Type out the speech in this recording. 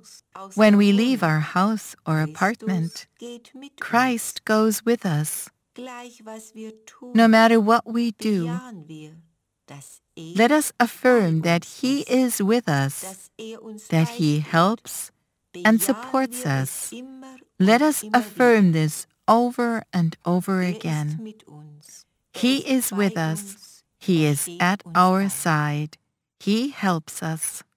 When we leave our house or apartment, Christ goes with us. No matter what we do, let us affirm that He is with us, that He helps and supports us. Let us affirm this over and over again. He is with us. He is at our side. He helps us.